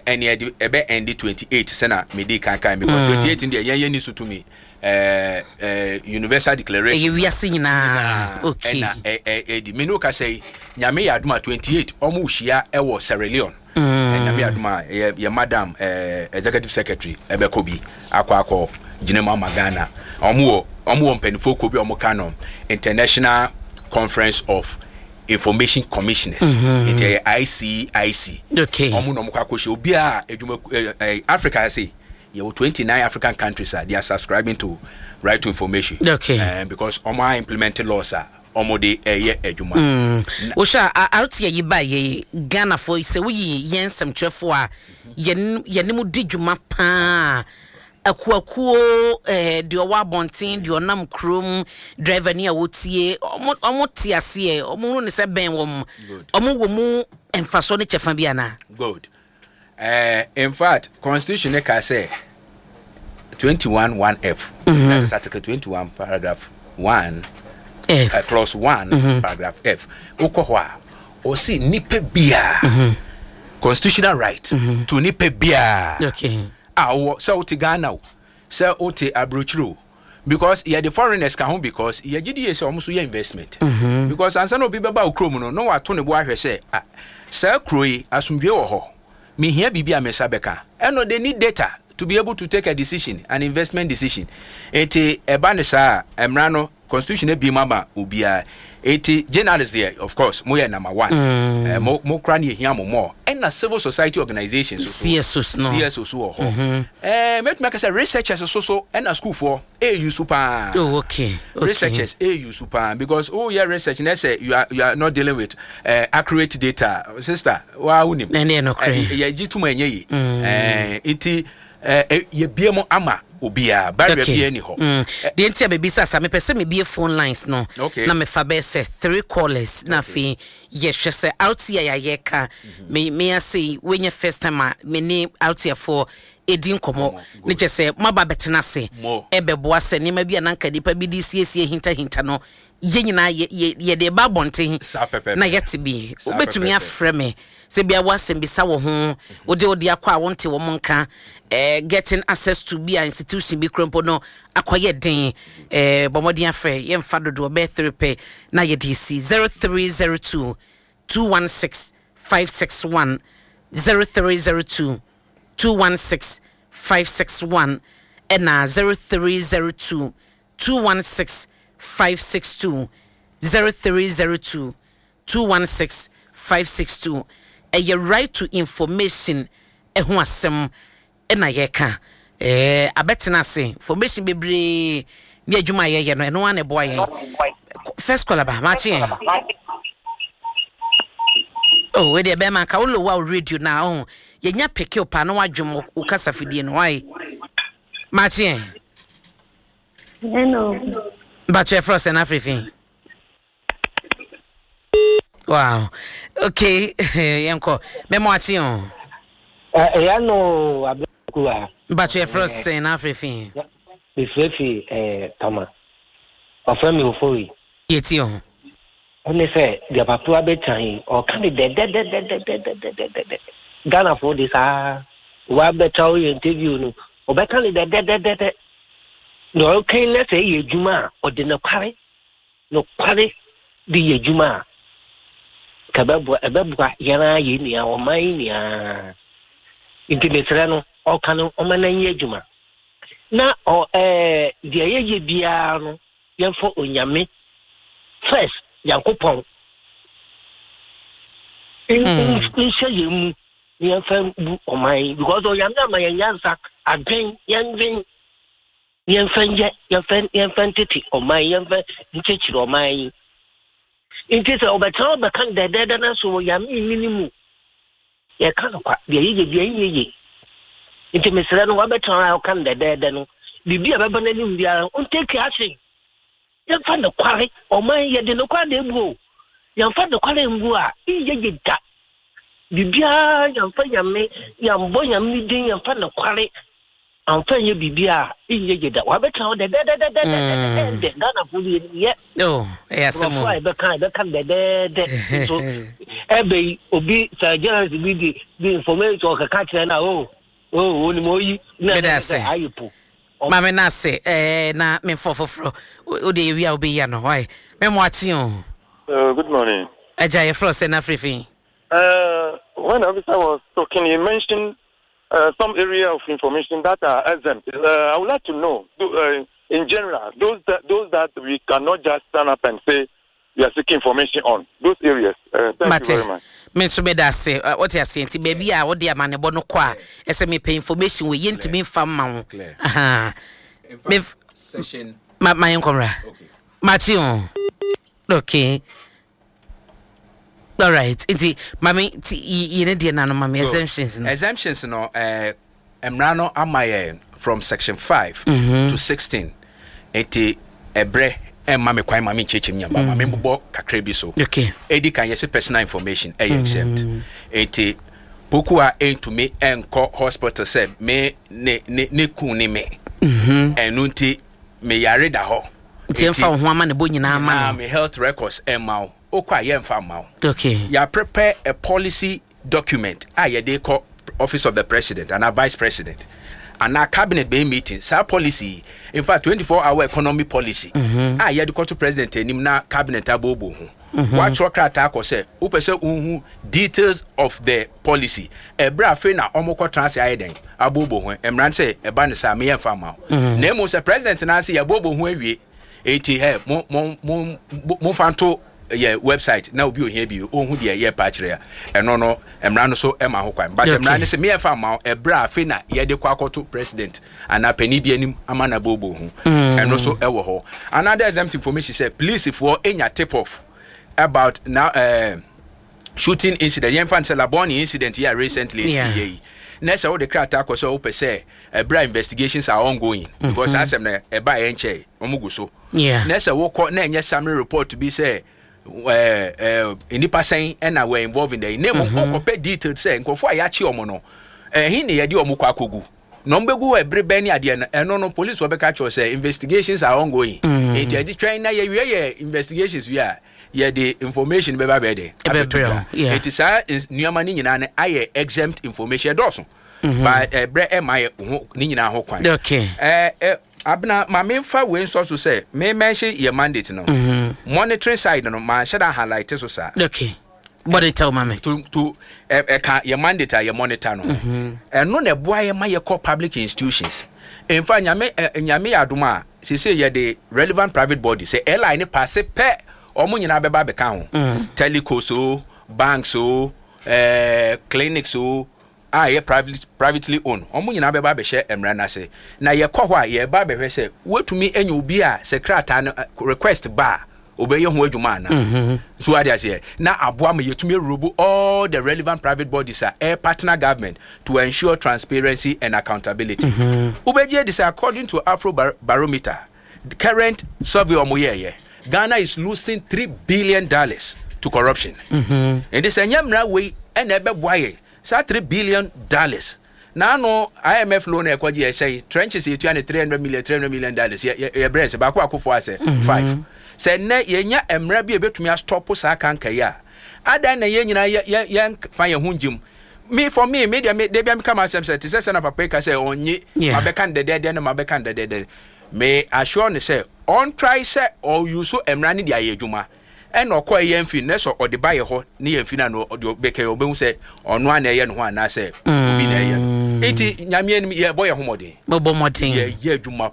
and ebe end 28 sena medi kankan because 28 in the yen nisu to me universal declaration we are singing okay na di me no ka say nyame ya aduma 28 omo hia e wo Sierra Leone nyame aduma ye madam executive secretary ebe kobi akwa jinema magana omo mpanifo kobi omo kanon International Conference of Information Commissioners into ICIC okay omo no mkwa koshi obi a eduma Africa say you 29 African countries they are subscribing to right to information okay because omo implementing laws omo de eduma osha out here yi ba ye Ghana for say we yensem twefo a yenimu didwuma pa akuakuo de owa bontin de onam krom driver ni a wotie omo tiase omo ne se ben wom omo womu emfaso ne chefa bia na good in fact constitution ka say 21(1)(f that's article 21 paragraph 1 F clause 1 paragraph F okohwa o si nipa bia constitutional right to nipa bia okay so uti Ghana so uti abrochiro because the foreigners can home because GDA say almost your investment because ansa no be baba ukrom no wato ne bo ahwe say sir kroi asumdwe wo ho me hia bibia mesabeka and they need data to be able to take a decision, an investment decision. Eti ebanisa emrano constitution e bi mama ubia eti journalists there of course moya number 1 mo krani ehia mo more and civil society organizations CSOs no CSOs wo ho make me say researchers so and school for AU super okay researchers AU super because research and say you are not dealing with accurate data sister wa unim no ya jitu enye yi eti ye biemo ama obia barrier bia ni ho de ntia be bisa sa me pese me bie phone lines no okay. na me fa be say 3 callers na fi ye hwese out here ya yeka me say when your first time me ni out here for edin komo ne che say maba betena se ebebo ase ni ma bia na nka dipa bi di siesie hinta no ye nyina ye de ba bonten na yete bi obetumi afre me se bia wasem bisa wo ho ode akwa wonte wo monka getting access to be an institution be krompo no akoye den bomodin afre ye mfa dodo be 3 pe na ye DC 0302 216 561 0302 216 561 and 0302 216 562 0302 216 562 a right to information ho asem na yeka abetena say information bebre ni adwuma ye no eno ane boy first call ba ma chi we dey be man ka wo wa radio na ye nya pick up na wadwum wo kasa fidie no why ma chi hello but you frost and everything wow okay yanko memo ati on ya no abekua but you frost and everything the fefi tama ofemi ofori yeti on only say the papa betan or can de Ghana for this wa betan interview no obekan de no okay let's say yejuma or de no kware di yejuma kababu ebebuka yana yini a omai a intimate no o kanu o manan yejuma na o de yeje bia no yemfo onyame first yankopon in say yemu yemfa bu omai because o yamna ma yansa adwen yenvin yemfa titi omai yemfa nchechiri omai in case of better bekan de na so yam minimum ye kan kwa de ye inte mesra no wa better I kan de no bibia beba na ni bia on take action ye fa no kware o man ye de no kwa de buo ye fa no kware mbu a ye da bibia ye fa yame yambo yam ni din ye fa no kware amfa ye bibia ye da wa better de Ghana for ye oh yes so I be kan de so ebe obi surgeons bi the information or catch na ni mo yi na ayipo mama na say na me fofofro o de wi a obi ya no why me mo ati o. Good morning. Eja ye fro say na free. When officer was talking, he mentioned some area of information that are exempt. I would like to know, in general, those that we cannot just stand up and say we are seeking information on those areas. Thank you very much. Me so be that say what you say nti baby a wo de amane bo no kwa ese me pay information we yent me fam ma wo. Me session my enkomra. Okay. Matthew. Okay. All right. Nti mami you need the nano mami exemptions no emrano amaye from section 5 to 16 enti ebre mama kwai mama chechim nyamba mama mbo kakra bi so okay edi kan yes personal information exempt enti poku a entumi enko hospital said me ne ku ni me enu nti me yare da ho nti emfa ho ama ne bo nyina ama me health records emma okwa ye mfa ma okay ya prepare a policy document ye dey call office of the president and a vice president and our cabinet be meeting sa policy in fact 24-hour economy policy ye dey call to president enim na cabinet abobo ho what krata ko say upese unhu details of the policy ebra fe na omoko transfer ayeden abobo ho emran say eba ne sa me ye mfa ma na emo say president na say abobo ho awie eti mo fanto website na obi ohia bi ohun de ye patchre eno no emra no so ema ho kwan but emra ne se me efa ma ebra afi na ye de kwakoto president ana pani bi anim amana bobo hu eno so ewo ho another exempt information say police for enya tip off about now shooting incident yen fan say laboni incident here recently see na say the krata ko so opese ebra investigations are ongoing because asem na eba yen che omuguso na say wo ko na enye summary report to be say inipa sen na were involved in the name of pay details say nkofo ayachi omo no hin ne yedi omo kwa kogu no mbegu ebre bani ade no police will be catch say investigations are ongoing it edi twen na ye investigations we are the information be ba be there it is nuama ni nyina na aye exempt information doso but ebre emaye ni nyina ho kwan okay abna mamemfa we nso so say me mention your mandate no monitoring side no man should highlight so sir okay what it tell mama to your mandate your monitor no no na boy ma ye call public institutions in fact nyame adoma say ye the relevant private body say airline pass pe omo nyina beba be kan ho teleco so banks so clinics so ye privately owned omo nyina beba be share emra na say na ye kɔ hɔ a ye ba be hwɛ sɛ wetumi enya obi a secretary request ba obeye ho adwuma na so ade ase na aboa ma yetumi robo all the relevant private bodies are partner government to ensure transparency and accountability ubeje this according to Afro Barometer the current survey omoye Ghana is losing $3 billion to corruption and this enyamra we and ebe boye sa $3 billion. Now no IMF loan ekwaji say trenches e $300 million ye breast ba kwa akofo ase 5 say na yenya emra bi ebetumi stop sa kanka ya ada na ye nyina ye fa ye hunjim me for me media me dey be come asem say say na papa ka say onye mabeka ndede na mabeka ndede me assure ne say on try say or you so emra ne dia ye adwuma eno ko ye mfi ne so ode ba ye ho ne ye mfi na no ode beke obehu say ono ana ye no ho ana say obi na ye eti nyame ni ye boy homode bobo modin ye adwuma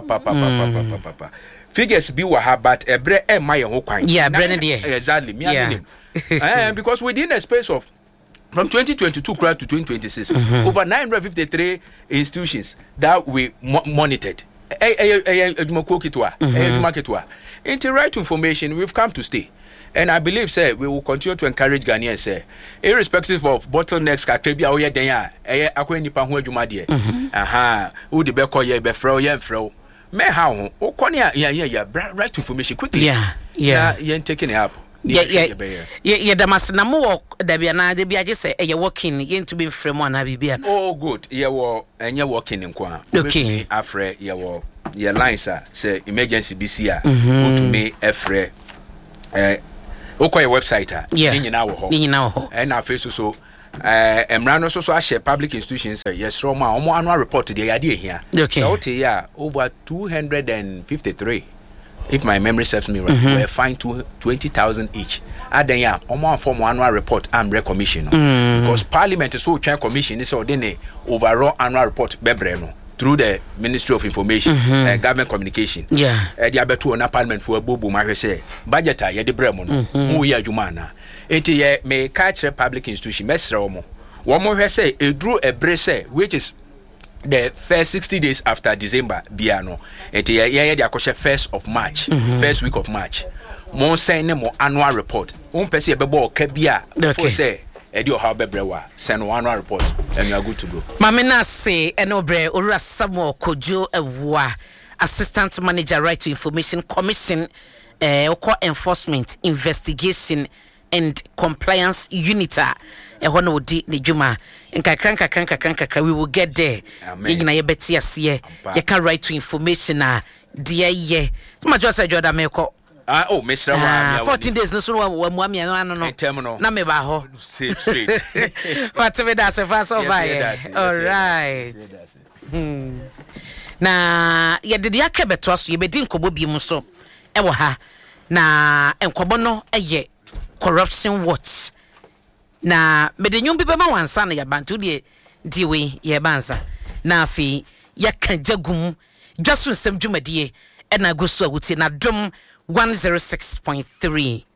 pa figures be wa ha but ebre e ma ye ho kwan ebre ne de exactly me and because within a space of from 2022 to 2026 over 953 institutions that we monitored into right information we've come to stay and I believe say we will continue to encourage Ghanaians say irrespective of bottlenecks kakebia oye den ya akwa nipa ho adwuma de who the be call ye be frɛ ye mfrɛ me ha ho okone ya right information quickly yeah taking it up damas na mo da bia na de bia je say ye working ye to be frame one bibia oh good ye wo enye working nko a okay afre ye wo ye lines say emergency bc a to me afre okay website nyina wo ho and na face so emra no so ahye public institutions yes roma omo annual report dey yade here so okay yeah over 253 if my memory serves me right we fined 20,000 each adan ya omo form annual report and recommission because parliament so twan commission is ordinary overall annual report bebre no through the Ministry of Information and Government Communication. Yeah. The abeto na parliament for bobo ma hwese budget a ye de bremo no mu ye adwuma na. Enti ye me catch public institution mesre omo. Wo mo hwese edru ebre se which is the first 60 days after December bia no. Enti ye de akoshe 1st of March, first week of March. Mo send mo annual report. Won pese ye bebo ka bia for say Edio how bebrewa send one report and you are good to go. Mamina say enobre Ora Samuel Kojo Ewa Assistant Manager Right to Information Commission Enforcement Investigation and Compliance Unita Ehono di Nejuma nkakranka we will get there. Yina yebeti asiye yeka Right to Information na dia ye. Tuma Jose Joda meko 14 days no so wa muami no na me ba ho straight what me da se fast over all right na ye de ya kebeto so ye bedi nkobo bi mu so e wo ha na enkobo no eye corruption watch na me de nyum bi be ma wansa na ya bantu de diwe ye bansa na afi ya kan jagum jasu nsem dwumadie e na goso awuti na dom 106.3